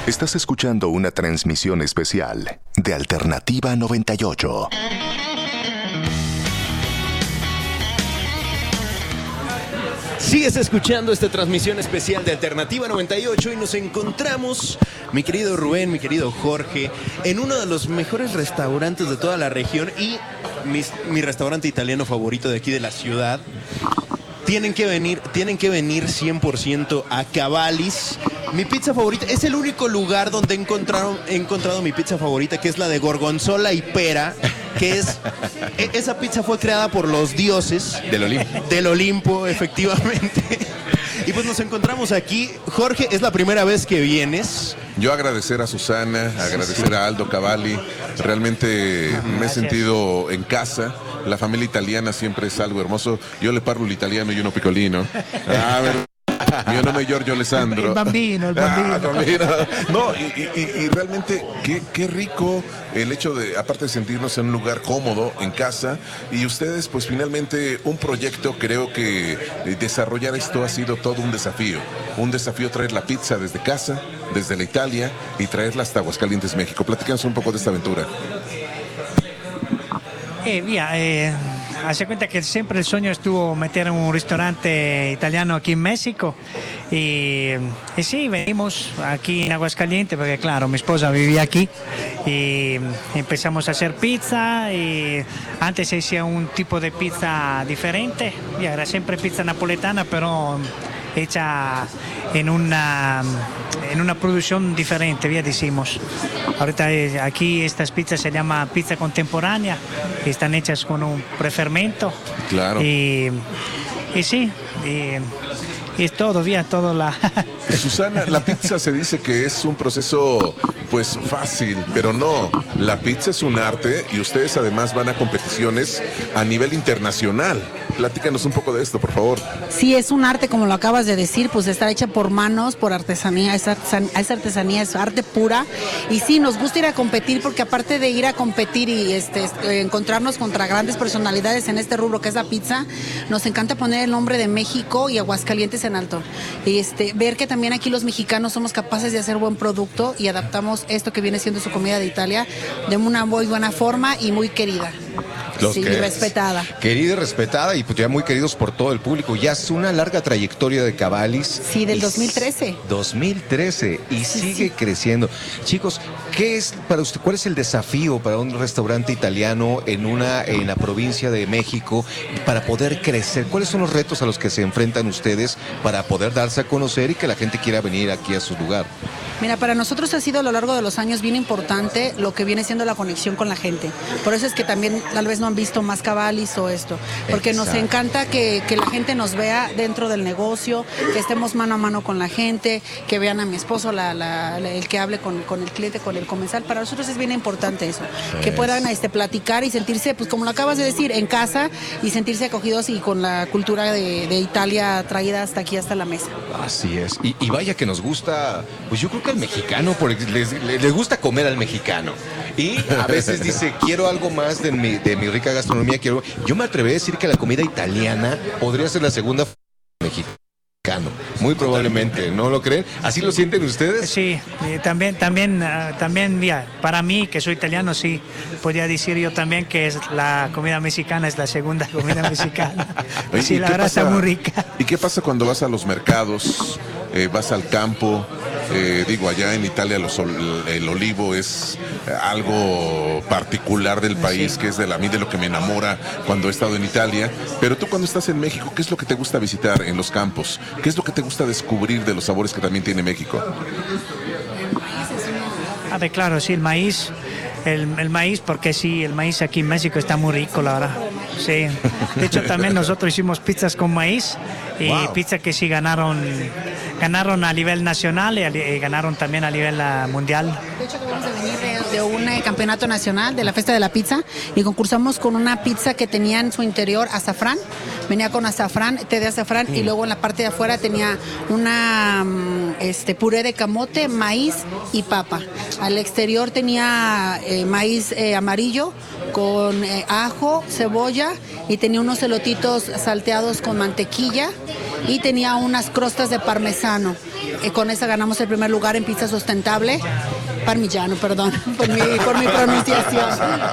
Estás escuchando una transmisión especial de Alternativa 98. Sigues escuchando esta transmisión especial de Alternativa 98 y nos encontramos, mi querido Rubén, mi querido Jorge, en uno de los mejores restaurantes de toda la región y mi restaurante italiano favorito de aquí de la ciudad. Tienen que venir 100% a Cavallis. Mi pizza favorita, es el único lugar donde he encontrado mi pizza favorita, que es la de gorgonzola y pera, que es... Esa pizza fue creada por los dioses del Olimpo, efectivamente. Y pues nos encontramos aquí. Jorge, es la primera vez que vienes. Yo agradecer a Susana, agradecer a Aldo Cavalli. Realmente me he sentido en casa. La familia italiana siempre es algo hermoso. Yo le parlo el italiano y uno picolino. A ver, mi nome è Giorgio Alessandro. El bambino. No, y realmente qué rico el hecho de, aparte de sentirnos en un lugar cómodo, en casa, y ustedes pues finalmente un proyecto. Creo que desarrollar esto ha sido todo un desafío traer la pizza desde casa, desde la Italia, y traerla hasta Aguascalientes, México. Platícanos un poco de esta aventura. Hace cuenta que siempre el sueño estuvo meter un restaurante italiano aquí en México y sí, venimos aquí en Aguascalientes porque claro, mi esposa vivía aquí y empezamos a hacer pizza y antes se hacía un tipo de pizza diferente, era siempre pizza napoletana pero hecha en una producción diferente, ya decimos. Ahorita aquí estas pizzas se llama pizza contemporánea, están hechas con un prefermento. Claro. Y sí, y es todo bien, todo la... Susana, la pizza se dice que es un proceso pues fácil, pero no, la pizza es un arte y ustedes además van a competiciones a nivel internacional. Platícanos un poco de esto, por favor. Sí, es un arte, como lo acabas de decir, pues está hecha por manos, por artesanía, es artesanía, es arte pura. Y sí, nos gusta ir a competir porque aparte de ir a competir y encontrarnos contra grandes personalidades en este rubro que es la pizza, nos encanta poner el nombre de México y Aguascalientes en alto. Y ver que también aquí los mexicanos somos capaces de hacer buen producto y adaptamos esto que viene siendo su comida de Italia de una muy buena forma y muy querida. Sí, respetada. Querida y respetada y pues ya muy queridos por todo el público. Ya es una larga trayectoria de Cavallis. Sí, del 2013. 2013 y sigue creciendo. Chicos, ¿qué es para usted? ¿Cuál es el desafío para un restaurante italiano en la provincia de México para poder crecer? ¿Cuáles son los retos a los que se enfrentan ustedes para poder darse a conocer y que la gente quiera venir aquí a su lugar? Mira, para nosotros ha sido a lo largo de los años bien importante lo que viene siendo la conexión con la gente. Por eso es que también tal vez no han visto más Cavallis o esto, porque nos encanta que la gente nos vea dentro del negocio, que estemos mano a mano con la gente, que vean a mi esposo, el que hable con el cliente, con el comensal. Para nosotros es bien importante eso, que puedan platicar y sentirse, pues como lo acabas de decir, en casa y sentirse acogidos y con la cultura de Italia traída hasta aquí, hasta la mesa. Así es, y vaya que nos gusta, pues yo creo que al mexicano, porque les gusta comer al mexicano. Y a veces dice, quiero algo más de mi rica gastronomía. Yo me atrevería a decir que la comida italiana podría ser la segunda mexicana. Muy probablemente, ¿no lo creen? ¿Así lo sienten ustedes? Sí, también, mira, para mí, que soy italiano, sí, podría decir yo también que es la comida mexicana, es la segunda comida mexicana. Sí, la verdad está muy rica. ¿Y qué pasa cuando vas a los mercados, vas al campo? Allá en Italia el olivo es algo particular del país, que es de lo que me enamora cuando he estado en Italia. Pero tú cuando estás en México, ¿qué es lo que te gusta visitar en los campos? ¿Qué es lo que te gusta descubrir de los sabores que también tiene México? Claro, sí, el maíz. El maíz, porque sí, el maíz aquí en México está muy rico, la verdad. Sí. De hecho, también nosotros hicimos pizzas con maíz y pizzas que sí ganaron a nivel nacional y ganaron también a nivel mundial. De hecho, acabamos de venir de un campeonato nacional de la Fiesta de la Pizza y concursamos con una pizza que tenía en su interior azafrán. Venía con azafrán, té de azafrán y luego en la parte de afuera tenía una puré de camote, maíz y papa. Al exterior tenía maíz amarillo con ajo, cebolla y tenía unos elotitos salteados con mantequilla y tenía unas crostas de parmesano. Con esa ganamos el primer lugar en pizza sustentable. Parmigiano, perdón, por mi pronunciación.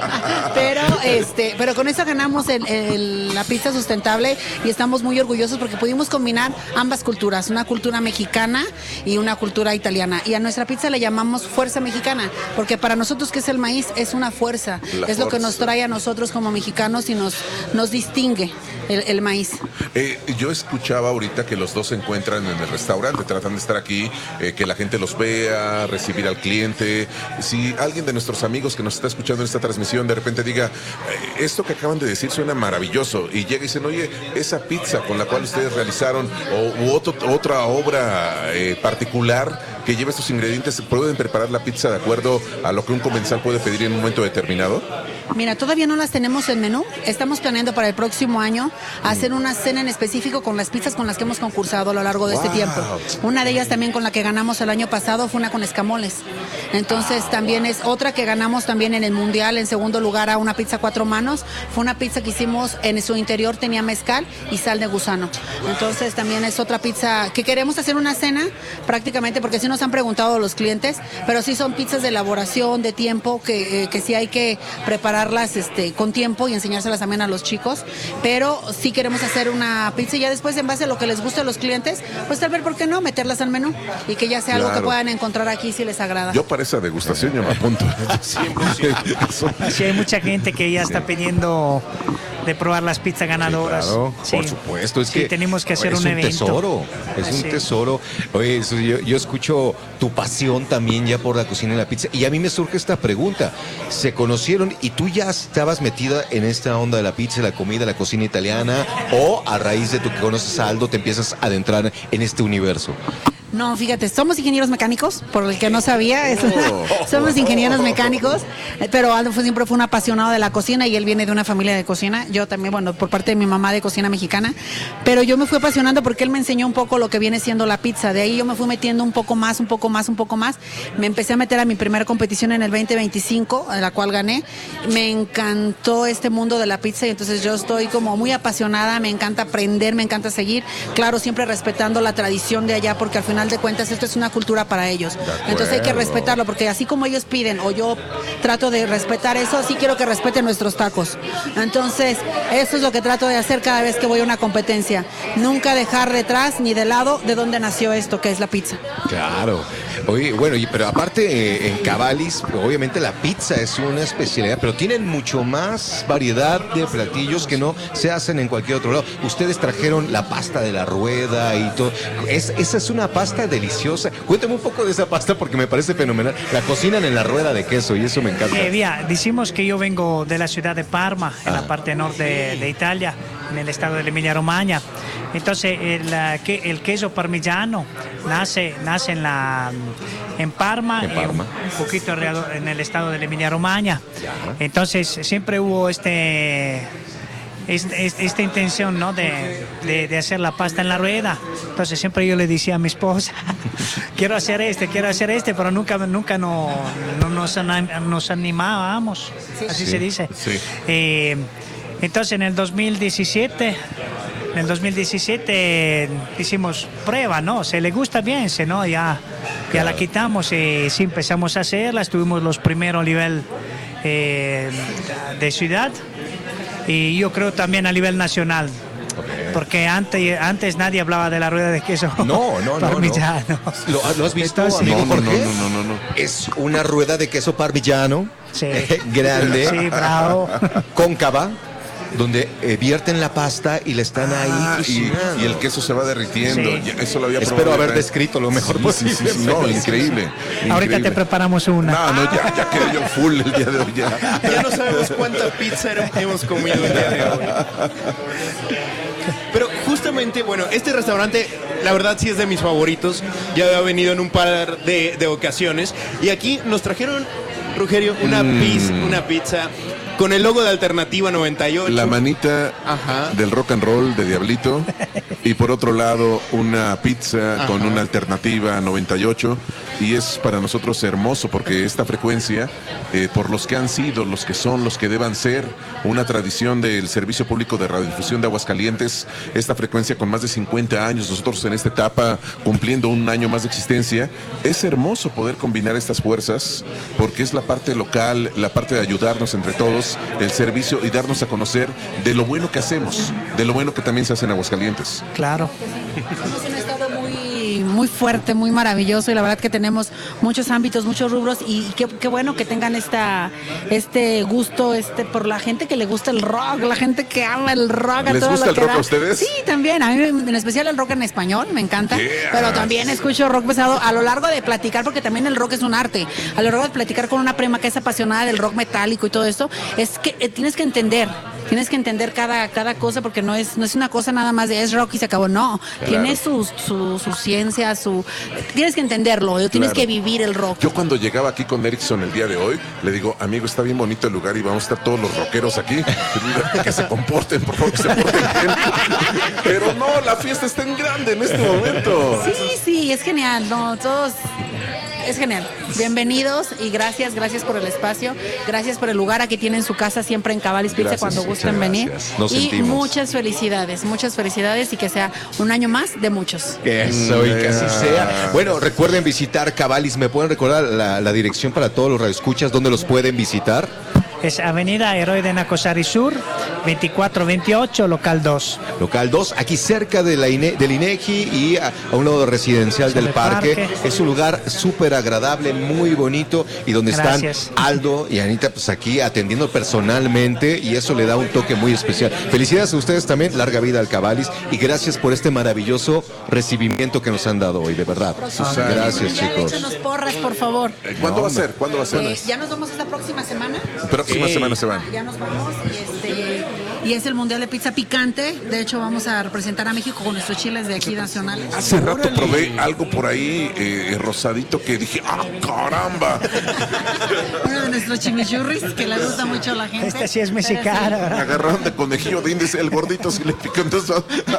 Pero con eso ganamos la pizza sustentable y estamos muy orgullosos porque pudimos combinar ambas culturas, una cultura mexicana y una cultura italiana. Y a nuestra pizza le llamamos fuerza mexicana, porque para nosotros, ¿qué es el maíz? Es una fuerza. Es lo que nos trae a nosotros como mexicanos y nos distingue el maíz. Yo escuchaba ahorita que los dos se encuentran en el restaurante, tratan de estar aquí, que la gente los vea, recibir al cliente. Si alguien de nuestros amigos que nos está escuchando en esta transmisión de repente diga, esto que acaban de decir suena maravilloso, y llega y dicen, oye, esa pizza con la cual ustedes realizaron u otra obra particular que lleva estos ingredientes, ¿pueden preparar la pizza de acuerdo a lo que un comensal puede pedir en un momento determinado? Mira, todavía no las tenemos en menú. Estamos planeando para el próximo año hacer una cena en específico con las pizzas con las que hemos concursado a lo largo de este tiempo. Una de ellas también con la que ganamos el año pasado fue una con escamoles. Entonces también es otra que ganamos también en el Mundial, en segundo lugar, a una pizza 4 manos. Fue una pizza que hicimos, en su interior tenía mezcal y sal de gusano. Entonces también es otra pizza que queremos hacer una cena prácticamente, porque sí nos han preguntado los clientes, pero sí son pizzas de elaboración, de tiempo, que sí hay que prepararlas con tiempo y enseñárselas también a los chicos. Pero sí queremos hacer una pizza y ya después, en base a lo que les guste a los clientes, pues tal vez, ¿por qué no?, meterlas al menú y que ya sea algo que puedan encontrar aquí si les agrada. Yo para esa degustación yo me apunto. Sí, hay mucha gente que ya está pidiendo de probar las pizzas ganadoras. Sí, claro, sí. Por supuesto. Es que tenemos que hacer un evento. Es un tesoro. Oye, yo escucho tu pasión también ya por la cocina y la pizza. Y a mí me surge esta pregunta. ¿Se conocieron y tú ya estabas metida en esta onda de la pizza, la comida, la cocina italiana? ¿O a raíz de tu que conoces a Aldo te empiezas a adentrar en este universo? No, fíjate, somos ingenieros mecánicos, por el que no sabía, somos ingenieros mecánicos, pero Aldo siempre fue un apasionado de la cocina y él viene de una familia de cocina. Yo también, bueno, por parte de mi mamá, de cocina mexicana, pero yo me fui apasionando porque él me enseñó un poco lo que viene siendo la pizza. De ahí yo me fui metiendo un poco más. Me empecé a meter a mi primera competición en el 2025, en la cual gané. Me encantó este mundo de la pizza y entonces yo estoy como muy apasionada, me encanta aprender, me encanta seguir, claro, siempre respetando la tradición de allá, porque al final de cuentas esto es una cultura para ellos. Entonces hay que respetarlo, porque así como ellos piden, o yo trato de respetar eso, sí quiero que respeten nuestros tacos. Entonces eso es lo que trato de hacer cada vez que voy a una competencia. Nunca dejar detrás ni de lado de dónde nació esto, que es la pizza. Claro. Oye, bueno, pero aparte en Cavallis, obviamente la pizza es una especialidad, pero tienen mucho más variedad de platillos que no se hacen en cualquier otro lado. Ustedes trajeron la pasta de la rueda y todo. Esa es una pasta deliciosa. Cuéntame un poco de esa pasta porque me parece fenomenal. La cocinan en la rueda de queso y eso me encanta. Mira, decimos que yo vengo de la ciudad de Parma, en la parte norte de Italia, en el estado de Emilia-Romagna. Entonces el queso parmigiano nace en Parma, y un poquito alrededor en el estado de Emilia-Romagna. Entonces siempre hubo esta intención, ¿no?, de hacer la pasta en la rueda. Entonces siempre yo le decía a mi esposa, quiero hacer pero nunca nos animábamos, así se dice. Sí. Entonces en el 2017 hicimos prueba, ¿no? Se le gusta bien, ¿no? Ya la quitamos y sí empezamos a hacerla. Estuvimos los primeros a nivel de ciudad y yo creo también a nivel nacional. Porque antes nadie hablaba de la rueda de queso. No. Parmigiano. ¿Lo has visto, amigo Jorge? No. Es una rueda de queso parmigiano, sí, grande, sí, bravo, cóncava, donde vierten la pasta y le están ahí y el queso se va derritiendo. Sí. Eso lo había probado. Espero haber descrito lo mejor posible. Sí. No, increíble. Ahorita te preparamos una. No, ya quedé yo full el día de hoy. Ya no sabemos cuánta pizza hemos comido el día de hoy. Pero justamente, bueno, este restaurante, la verdad sí es de mis favoritos. Ya había venido en un par de ocasiones. Y aquí nos trajeron, Rugerio, una pizza con el logo de Alternativa 98. La manita del rock and roll de Diablito. Y por otro lado, una pizza con una Alternativa 98. Y es para nosotros hermoso porque esta frecuencia, por los que han sido, los que son, los que deban ser, una tradición del Servicio Público de Radiodifusión de Aguascalientes, esta frecuencia con más de 50 años, nosotros en esta etapa cumpliendo un año más de existencia, es hermoso poder combinar estas fuerzas porque es la parte local, la parte de ayudarnos entre todos, el servicio y darnos a conocer de lo bueno que hacemos, de lo bueno que también se hace en Aguascalientes. Claro. Tenemos un estado muy fuerte, muy maravilloso y la verdad que tenemos muchos ámbitos, muchos rubros y qué bueno que tengan este gusto por la gente que le gusta el rock, la gente que ama el rock. ¿Les gusta el rock a ustedes? Sí, también. A mí en especial el rock en español, me encanta. Pero también escucho rock pesado a lo largo de platicar, porque también el rock es un arte. A lo largo de platicar con una prima que es apasionada del rock metálico y todo esto, es que tienes que entender cada cosa, porque no es una cosa nada más de es rock y se acabó, no. Claro. Tiene su ciencia, tienes que entenderlo, tienes que vivir el rock. Yo cuando llegaba aquí con Erickson el día de hoy, le digo, amigo, está bien bonito el lugar y vamos a estar todos los rockeros aquí, que se comporten, por favor, que se porten bien. Pero no, la fiesta está en grande en este momento. Sí, es genial, no, todos... Es genial. Bienvenidos y gracias por el espacio, gracias por el lugar. Aquí tienen su casa siempre en Cavallis Pizza cuando gusten venir. Y muchas felicidades y que sea un año más de muchos. Eso, y que así sea. Bueno, recuerden visitar Cavallis. ¿Me pueden recordar la dirección para todos los radioescuchas? ¿Dónde los pueden visitar? Es Avenida Héroe de Nacosari Sur, 2428, local 2. Local 2, aquí cerca de del INEGI y a un lado residencial del parque. Es un lugar súper agradable, muy bonito y donde están Aldo y Anita pues aquí atendiendo personalmente y eso le da un toque muy especial. Felicidades a ustedes también, larga vida al Cavallis y gracias por este maravilloso recibimiento que nos han dado hoy, de verdad. Gracias, chicos. Échenos porras, por favor. ¿Cuándo va a ser? Ya nos vamos esta próxima semana. Próxima semana se van. Ya nos vamos y es el Mundial de Pizza Picante. De hecho, vamos a representar a México con nuestros chiles de aquí nacionales. Hace rato probé algo por ahí rosadito que dije, ¡ah, caramba! Uno de nuestros chimichurris que le gusta mucho a la gente. Este sí es mexicano. Sí. Agarraron de conejillo de índice, el gordito si le pica entonces.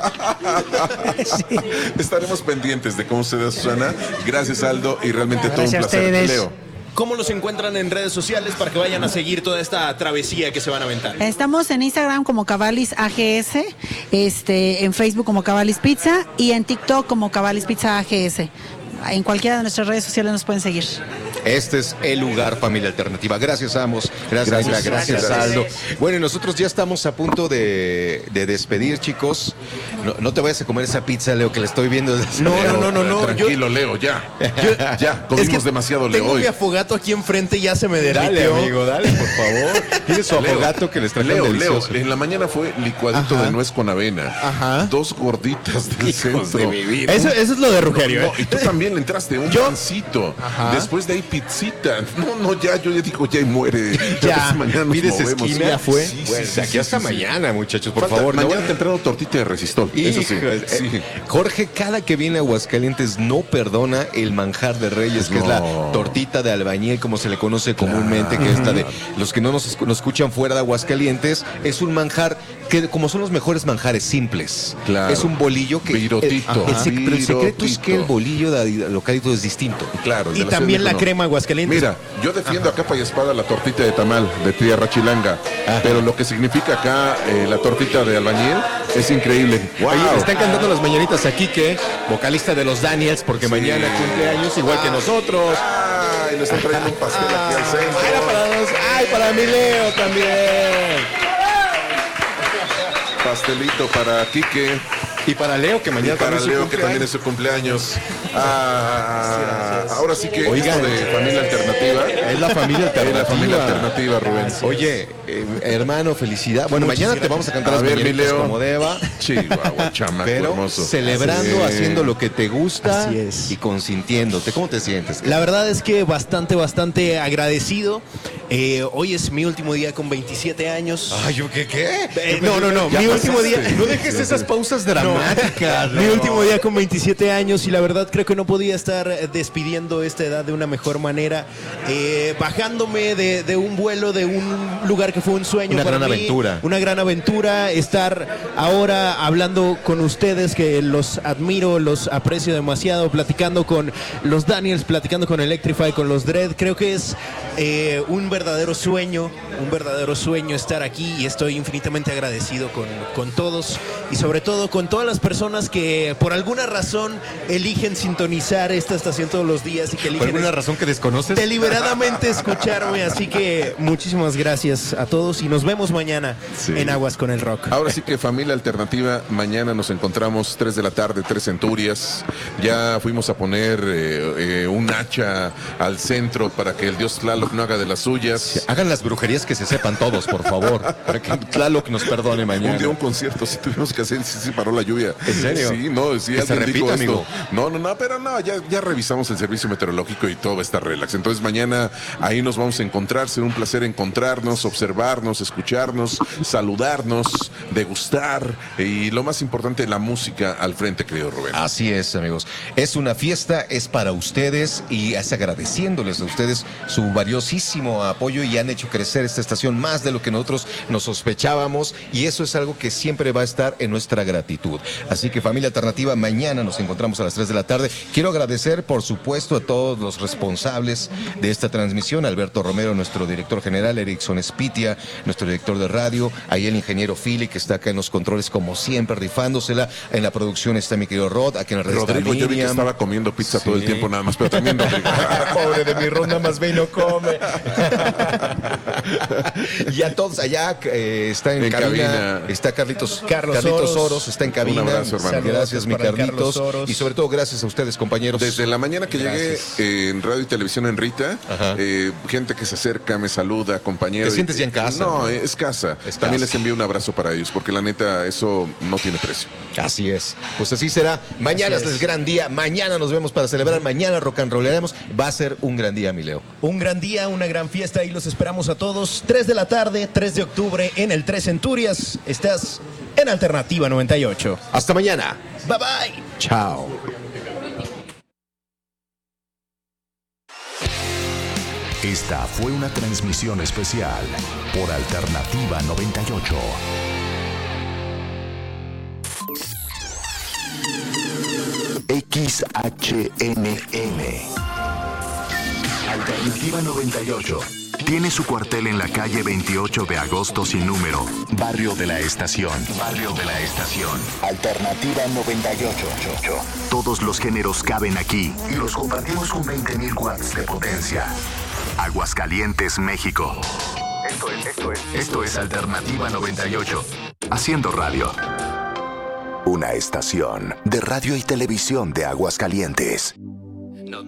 Sí. Estaremos pendientes de cómo se da Susana. Gracias, Aldo, y realmente todo un placer. Leo. ¿Cómo los encuentran en redes sociales para que vayan a seguir toda esta travesía que se van a aventar? Estamos en Instagram como Cavallis AGS, en Facebook como Cavallis Pizza y en TikTok como Cavallis Pizza AGS. En cualquiera de nuestras redes sociales nos pueden seguir. Este es el lugar, familia alternativa. Gracias, Amos. Gracias, Aldo. Bueno, y nosotros ya estamos a punto de despedir, chicos. No te vayas a comer esa pizza, Leo, que la estoy viendo desde No. Tranquilo, Leo, ya. Ya, comimos demasiado, Leo. Tengo mi afogato aquí enfrente y ya se me derritió. Dale, amigo, dale, por favor. Tienes su afogato que les trajo delicioso. Leo, en la mañana fue licuadito de nuez con avena. 2 gorditas del centro. De mi vida. Eso es lo de Rugerio. No, y tú también le entraste un pancito. Después de ahí pizzita. Yo ya digo, ya muere. Ya, mañana nos pides movemos. esquina, ya fue. Sí, de aquí hasta mañana, muchachos, por favor. Mañana temprano tortita de resistol. Eso sí. Jorge, cada que viene a Aguascalientes no perdona el manjar de Reyes, que es la tortita de albañil, como se le conoce comúnmente, que esta de los que no nos escuchan fuera de Aguascalientes, es un manjar que como son los mejores manjares simples. Claro. Es un bolillo que Virotito. Pero el secreto es que el bolillo de localito es distinto. Claro. Y también la crema Aguascalientes. Mira, yo defiendo a capa y espada la tortita de tamal de tierra chilanga, pero lo que significa acá la tortita de albañil es increíble. Wow. Oye, están cantando las mañanitas aquí, que vocalista de los Daniels, porque mañana cumpleaños igual que nosotros. Y le están trayendo un pastel aquí al centro. Era para dos. Para mi Leo también. Pastelito para Quique. Y para Leo, que mañana también es su cumpleaños. Ahora sí que oigan, de familia alternativa. Es la familia alternativa. Es la familia alternativa, Rubén. Oye, hermano, felicidad. Bueno, mañana te vamos a cantar las mañanitas como deba. Chihuahua, chamaco pero hermoso. Celebrando, haciendo lo que te gusta y consintiéndote. ¿Cómo te sientes? La verdad es que bastante agradecido. Hoy es mi último día con 27 años. Ay, ¿yo qué? No, mi último día. No dejes esas pausas dramáticas. Mi último día con 27 años y la verdad creo que no podía estar despidiendo esta edad de una mejor manera. Bajándome de un vuelo, de un lugar que fue un sueño Una para gran mí. aventura. Una gran aventura. Estar ahora hablando con ustedes, que los admiro, los aprecio demasiado, platicando con los Daniels, platicando con Electrify, con los Dread. Creo que es un verdadero sueño estar aquí y estoy infinitamente agradecido con todos y sobre todo con todas las personas que por alguna razón eligen sintonizar esta estación todos los días y que eligen ¿Por alguna razón que desconoces? deliberadamente escucharme, así que muchísimas gracias a todos y nos vemos mañana en Aguas con el Rock. Ahora sí que familia alternativa, mañana nos encontramos 3 de la tarde, 3 Centurias. Ya fuimos a poner un hacha al centro para que el dios Tlaloc no haga de las suyas. Hagan las brujerías que se sepan todos, por favor, para que Tlaloc nos perdone mañana. Un día un concierto, sí tuvimos que hacer, sí paró la lluvia. ¿En serio? Sí, no, sí, que se alguien dijo repita, esto. amigo. No, pero no, ya revisamos el servicio meteorológico y todo va a estar relax. Entonces mañana ahí nos vamos a encontrar, será un placer encontrarnos, observarnos, escucharnos, saludarnos, degustar y lo más importante, la música al frente, querido Rubén. Así es, amigos. Es una fiesta, es para ustedes y es agradeciéndoles a ustedes su valiosísimo apoyo y han hecho crecer esta estación más de lo que nosotros nos sospechábamos y eso es algo que siempre va a estar en nuestra gratitud. Así que familia alternativa, mañana nos encontramos a las 3 de la tarde. Quiero agradecer, por supuesto, a todos los responsables de esta transmisión, Alberto Romero, nuestro director general, Erickson Spitia, nuestro director de radio, ahí el ingeniero Philly, que está acá en los controles como siempre, rifándosela. En la producción está mi querido Rod, aquí en el resto Rodrigo, yo vi que Miriam. estaba comiendo pizza todo el tiempo nada más, pero también Rodrigo. Pobre de mi Rod, nada más ve y no come. Y a todos allá está en cabina, está Carlitos Oros, está en cabina. Un abrazo, hermano. Gracias, mi para Carlitos. Carlos Oros. Y sobre todo, gracias a ustedes, compañeros. Desde la mañana que Gracias. llegué en radio y televisión en Rita, Ajá. gente que se acerca, me saluda, compañeros. ¿Te sientes ya en casa? No, es casa. Es También casa. les envío un abrazo para ellos, porque la neta, eso no tiene precio. Así es. Pues así será. Mañana Así es es. gran día. Mañana nos vemos para celebrar. Mañana rock and rolleremos. Va a ser un gran día, mi Leo. Un gran día, una gran fiesta y los esperamos a todos. 3 de la tarde, 3 de octubre en el 3 Centurias. Estás en Alternativa 98. Hasta mañana. Bye bye. Chao. Esta fue una transmisión especial por Alternativa 98. XHNN. Alternativa 98. Tiene su cuartel en la calle 28 de agosto sin número. Barrio de la Estación. Barrio de la Estación. Alternativa 98. Todos los géneros caben aquí y los compartimos con 20.000 watts de potencia. Aguascalientes, México. Esto es Alternativa 98. Haciendo radio. Una estación de radio y televisión de Aguascalientes.